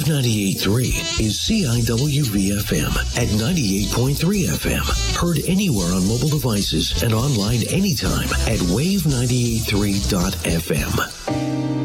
98.3 is CIWV-FM at 98.3 FM. Heard anywhere on mobile devices and online anytime at wave983.fm.